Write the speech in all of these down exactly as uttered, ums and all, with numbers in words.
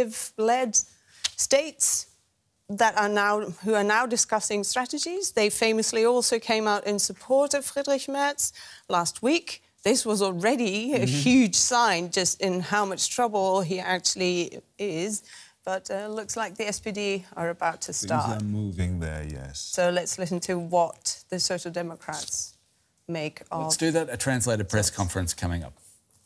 conservative-led states that are now, who are now discussing strategies. They famously also came out in support of Friedrich Merz last week. This was already mm-hmm. a huge sign just in how much trouble he actually is. But uh, looks like the S P D are about to start. Things are moving there, yes. So let's listen to what the Social Democrats make of... Let's do that. A translated press conference coming up.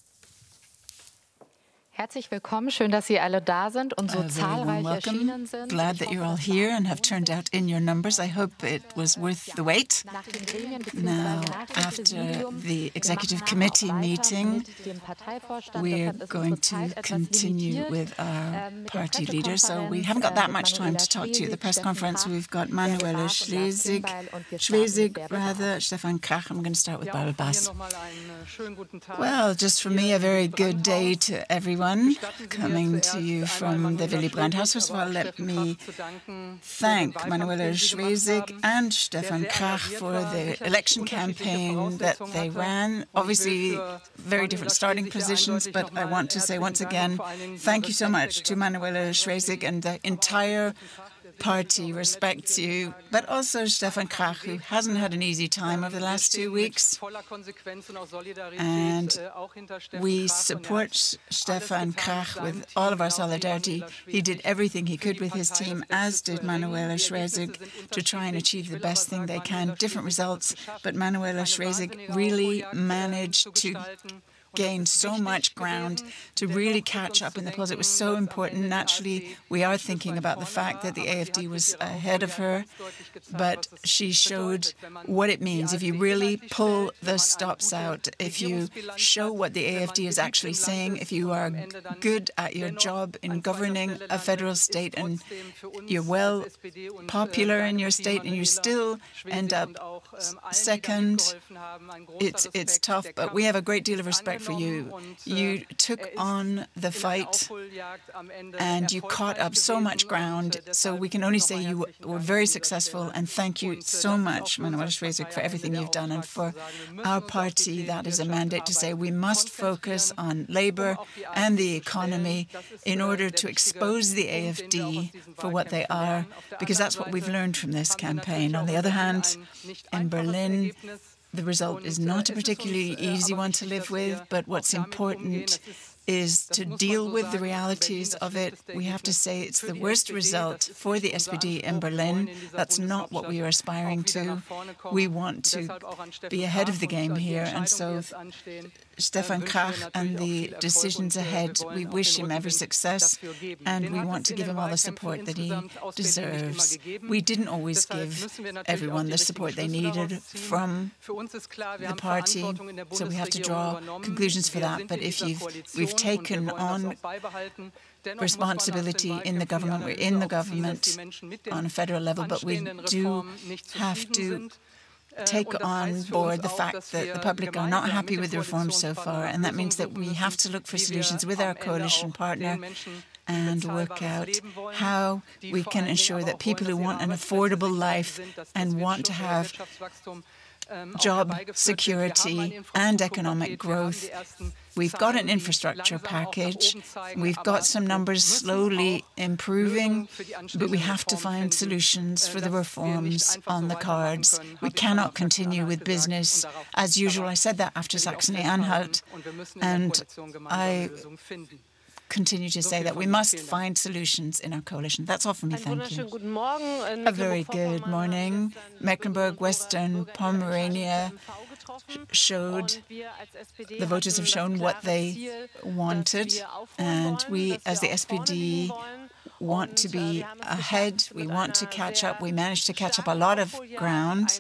Herzlich willkommen, schön, dass Sie alle da sind und so Uh, zahlreich erschienen sind. Glad that you're all here and have turned out in your numbers. I hope it was worth the wait. Now, after the Executive Committee meeting, we're going to continue with our party leaders. So we haven't got that much time to talk to you at the press conference. We've got Manuela Schwesig, Schwesig rather, Stefan Krach. I'm going to start with Barbara Bass. Well, just for me, a very good day to everyone. Coming to you from the Willy Brandt House. First of all, let me thank Manuela Schwesig and Stefan Krach for the election campaign that they ran. Obviously, very different starting positions, but I want to say once again, thank you so much to Manuela Schwesig and the entire party respects you, but also Stefan Krach, who hasn't had an easy time over the last two weeks. And we support Stefan Krach with all of our solidarity. He did everything he could with his team, as did Manuela Schwesig, to try and achieve the best thing they can. Different results, but Manuela Schwesig really managed to gained so much ground to really catch up in the polls. It was so important. Naturally, we are thinking about the fact that the A F D was ahead of her, but she showed what it means. If you really pull the stops out, if you show what the A F D is actually saying, if you are good at your job in governing a federal state and you're well popular in your state and you still end up second, it's, it's tough, but we have a great deal of respect for you. You took on the fight and you caught up so much ground, so we can only say you were very successful, and thank you so much, Manuela Schwesig, for everything you've done. And for our party, that is a mandate to say we must focus on labour and the economy in order to expose the A F D for what they are, because that's what we've learned from this campaign. On the other hand, in Berlin, the result is not a particularly easy one to live with, but what's important is to deal with the realities of it. We have to say it's the worst result for the S P D in Berlin. That's not what we are aspiring to. We want to be ahead of the game here, and so Stefan Krach and the decisions ahead, we wish him every success, and we want to give him all the support that he deserves. We didn't always give everyone the support they needed from the party, so we have to draw conclusions for that. But if you've, we've taken on responsibility in the government, we're in the government on a federal level, but we do have to take on board the fact that the public are not happy with the reforms so far, and that means that we have to look for solutions with our coalition partner and work out how we can ensure that people who want an affordable life and want to have job security and economic growth. We've got an infrastructure package. We've got some numbers slowly improving, but we have to find solutions for the reforms on the cards. We cannot continue with business as usual. I said that after Saxony-Anhalt, and I continue to say that we must find solutions in our coalition. That's all from me, thank you. A very good morning. Mecklenburg-Western Pomerania showed, the voters have shown what they wanted, and we, as the S P D, want to be ahead. We want to catch up. We managed to catch up a lot of ground.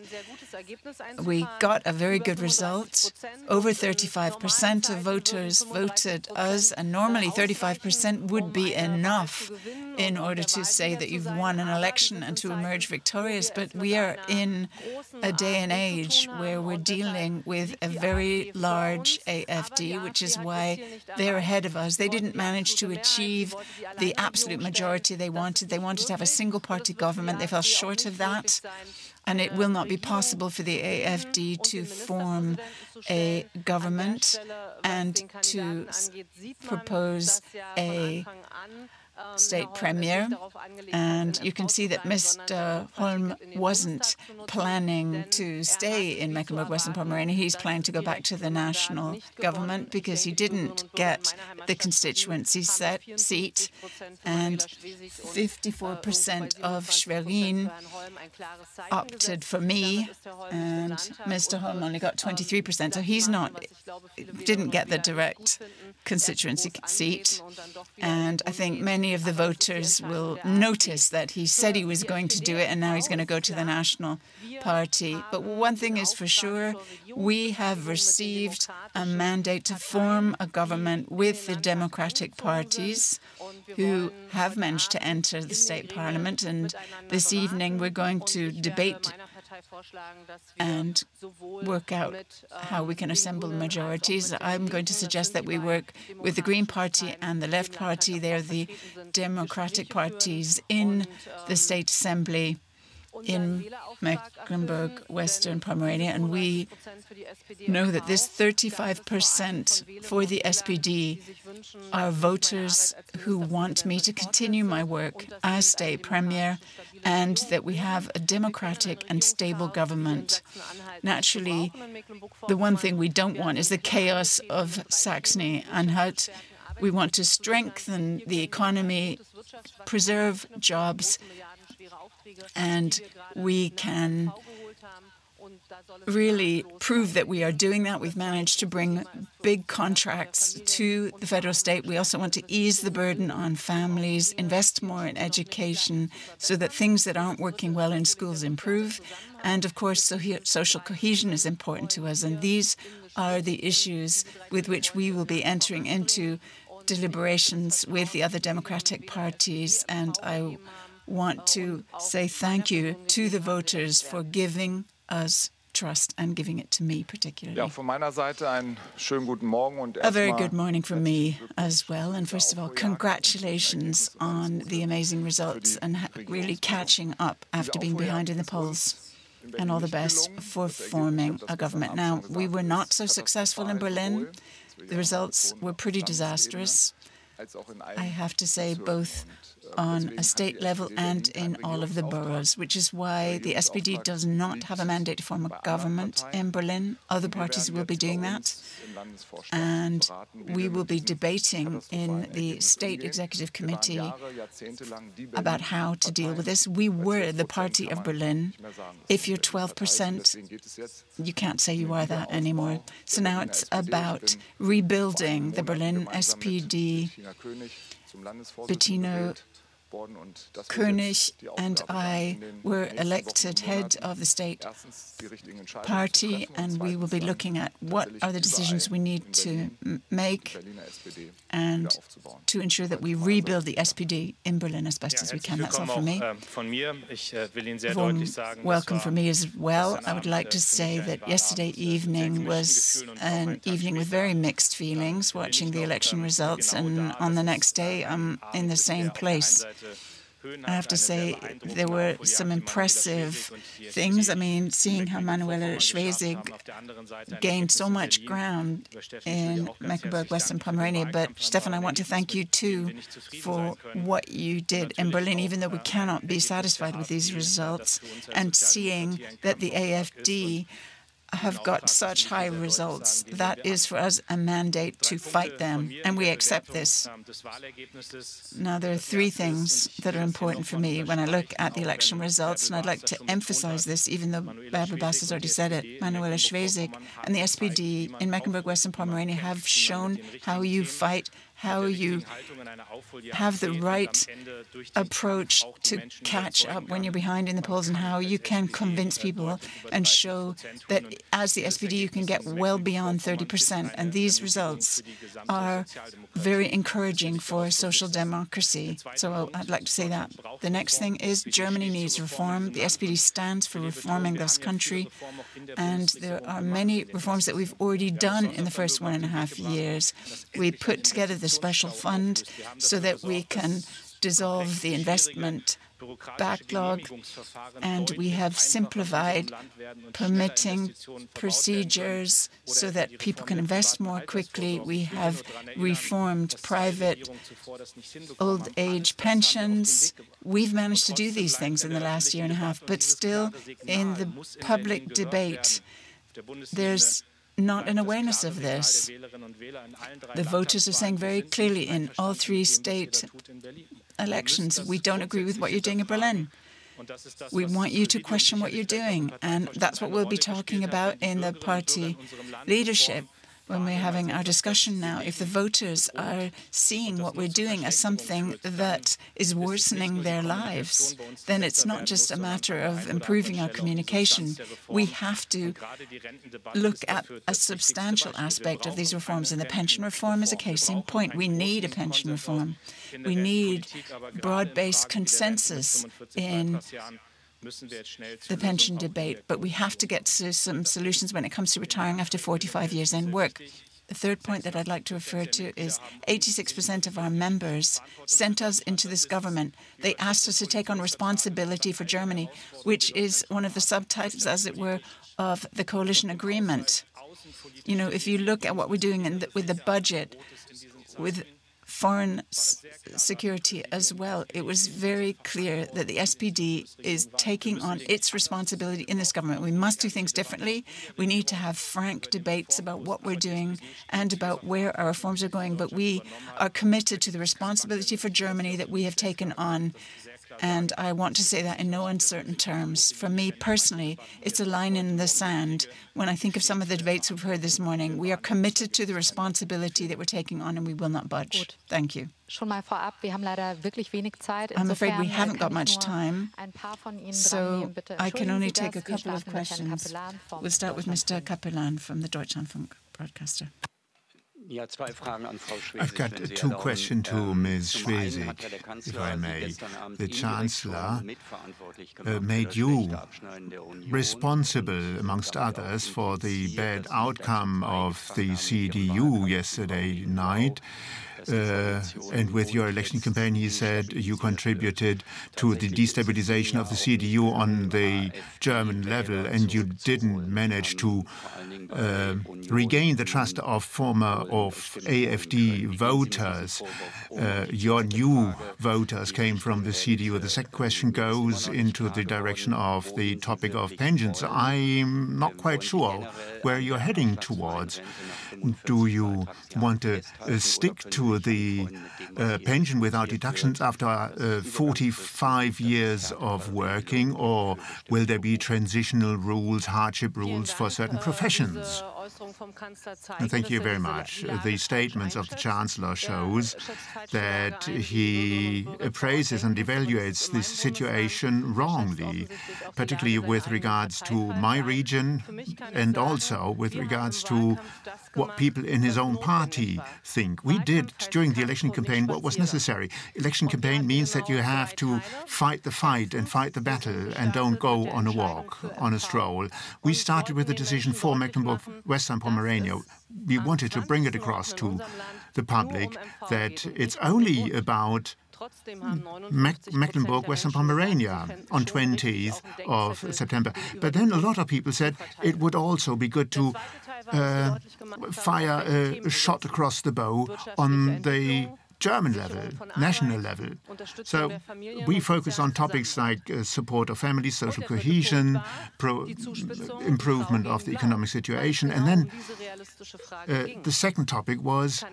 We got a very good result. Over thirty-five percent of voters voted us, and normally thirty-five percent would be enough in order to say that you've won an election and to emerge victorious. But we are in a day and age where we're dealing with a very large A F D, which is why they're ahead of us. They didn't manage to achieve the absolute majority they wanted. They wanted to have a single-party government. They fell short of that. And it will not be possible for the A F D to form a government and to propose a state premier, and you can see that Mister Holm wasn't planning to stay in Mecklenburg-Western Pomerania. He's planning to go back to the national government because he didn't get the constituency set, seat, and fifty-four percent of Schwerin opted for me, and Mister Holm only got twenty-three percent, so he's not, didn't get the direct constituency seat, and I think many of the voters will notice that he said he was going to do it and now he's going to go to the National Party. But one thing is for sure, we have received a mandate to form a government with the democratic parties who have managed to enter the state parliament, and this evening we're going to debate and work out how we can assemble majorities. I'm going to suggest that we work with the Green Party and the Left Party. They're the democratic parties in the State Assembly in Mecklenburg-Western Pomerania, and we know that this thirty-five percent for the S P D are voters who want me to continue my work as state premier and that we have a democratic and stable government. Naturally, the one thing we don't want is the chaos of Saxony-Anhalt. We want to strengthen the economy, preserve jobs, and we can really prove that we are doing that. We've managed to bring big contracts to the federal state. We also want to ease the burden on families, invest more in education so that things that aren't working well in schools improve. And of course, so social cohesion is important to us. And these are the issues with which we will be entering into deliberations with the other democratic parties. And I want to say thank you to the voters for giving us trust and giving it to me particularly. Ja, von meiner Seite einen schönen guten Morgen und a very good morning from me as well. And first of all, congratulations on the amazing results and really catching up after being behind in the polls. And all the best for forming a government. Now, we were not so successful in Berlin. The results were pretty disastrous, I have to say, both on a state level and in all of the boroughs, which is why the S P D does not have a mandate to form a government in Berlin. Other parties will be doing that. And we will be debating in the State Executive Committee about how to deal with this. We were the party of Berlin. If you're twelve percent, you can't say you are that anymore. So now it's about rebuilding the Berlin S P D. Bettino König and I were elected head of the state party, and we will be looking at what are the decisions we need to make and to ensure that we rebuild the S P D in Berlin as best as we can. That's all from me. Warm welcome from me as well. I would like to say that yesterday evening was an evening with very mixed feelings, watching the election results, and on the next day I'm in the same place. I have to say there were some impressive things. I mean, seeing how Manuela Schwesig gained so much ground in Mecklenburg-Western Pomerania. But, Stefan, I want to thank you, too, for what you did in Berlin, even though we cannot be satisfied with these results, and seeing that the A F D have got such high results. That is for us a mandate to fight them, and we accept this. Now, there are three things that are important for me when I look at the election results, and I'd like to emphasize this, even though Barbara Bas has already said it. Manuela Schwesig and the S P D in Mecklenburg-Western Pomerania have shown how you fight, how you have the right approach to catch up when you're behind in the polls, and how you can convince people and show that as the S P D you can get well beyond thirty percent. And these results are very encouraging for social democracy. So I'd like to say that. The next thing is Germany needs reform. The S P D stands for reforming this country, and there are many reforms that we've already done in the first one and a half years. We put together the special fund so that we can dissolve the investment backlog, and we have simplified permitting procedures so that people can invest more quickly. We have reformed private old age pensions. We've managed to do these things in the last year and a half, but still in the public debate, there's not an awareness of this. The voters are saying very clearly in all three state elections, we don't agree with what you're doing in Berlin. We want you to question what you're doing. And that's what we'll be talking about in the party leadership when we're having our discussion now. If the voters are seeing what we're doing as something that is worsening their lives, then it's not just a matter of improving our communication. We have to look at a substantial aspect of these reforms, and the pension reform is a case in point. We need a pension reform. We need broad-based consensus in the pension debate, but we have to get to some solutions when it comes to retiring after forty-five years in work. The third point that I'd like to refer to is eighty-six percent of our members sent us into this government. They asked us to take on responsibility for Germany, which is one of the subtitles, as it were, of the coalition agreement. You know, if you look at what we're doing in the, with the budget, with foreign security as well, it was very clear that the S P D is taking on its responsibility in this government. We must do things differently. We need to have frank debates about what we're doing and about where our reforms are going. But we are committed to the responsibility for Germany that we have taken on. And I want to say that in no uncertain terms. For me personally, it's a line in the sand. When I think of some of the debates we've heard this morning, we are committed to the responsibility that we're taking on, and we will not budge. Gut. Thank you. Schon mal vorab, wir haben leider wirklich wenig Zeit. I'm afraid we Insofern haven't got kann ich much nur time, ein paar von Ihnen so drannehmen. Bitte I can entschuldigen only Sie take a das. Wir couple of starten mit Herrn questions. Kapellan vom We'll start with Mister Deutschlandfunk. Kapellan from the Deutschlandfunk broadcaster. I've got two questions to Miz Schwesig, if I may. The Chancellor uh, made you responsible, amongst others, for the bad outcome of the C D U yesterday night. Uh, and with your election campaign, he said you contributed to the destabilization of the C D U on the German level, and you didn't manage to uh, regain the trust of former of A F D voters. Uh, your new voters came from the C D U. The second question goes into the direction of the topic of pensions. I'm not quite sure where you're heading towards. Do you want to uh, stick to the uh, pension without deductions after uh, forty-five years of working, or will there be transitional rules, hardship rules for certain professions? And thank you very much. The statements of the Chancellor shows that he appraises and evaluates this situation wrongly, particularly with regards to my region and also with regards to what people in his own party think. We did, during the election campaign, what was necessary. Election campaign means that you have to fight the fight and fight the battle and don't go on a walk, on a stroll. We started with a decision for Mecklenburg-Western Pomerania. We wanted to bring it across to the public that it's only about Mecklenburg-Western Pomerania on twentieth of September. But then a lot of people said it would also be good to uh, fire a shot across the bow on the German level, national level. So we focus on topics like uh, support of families, social cohesion, pro improvement of the economic situation. And then uh, the second topic was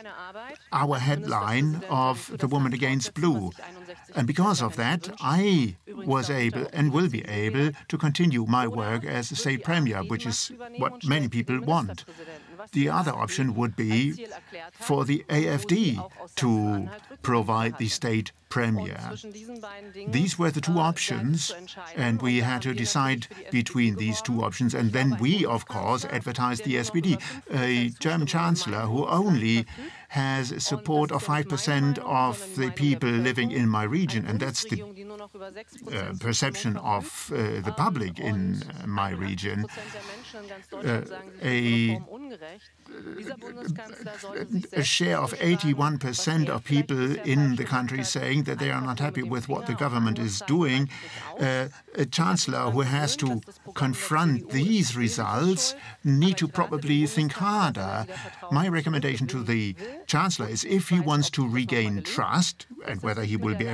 our headline of The Woman Against Blue. And because of that, I was able and will be able to continue my work as a state premier, which is what many people want. The other option would be for the A F D to provide the state premier. These were the two options, and we had to decide between these two options. And then we, of course, advertised the S P D, a German chancellor who only has support of five percent of the people living in my region, and that's the uh, perception of uh, the public in uh, my region. Uh, a, a share of eighty-one percent of people in the country saying think that they are not happy with what the government is doing, uh, a chancellor who has to confront these results need to probably think harder. My recommendation to the chancellor is, if he wants to regain trust, and whether he will be able